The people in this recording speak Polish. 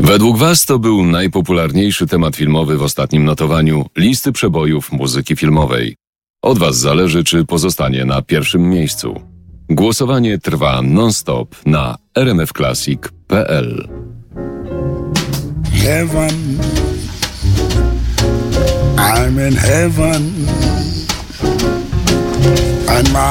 Według Was to był najpopularniejszy temat filmowy w ostatnim notowaniu listy przebojów muzyki filmowej. Od Was zależy, czy pozostanie na pierwszym miejscu. Głosowanie trwa non-stop na rmfclassic.pl. Heaven, I'm in heaven, and my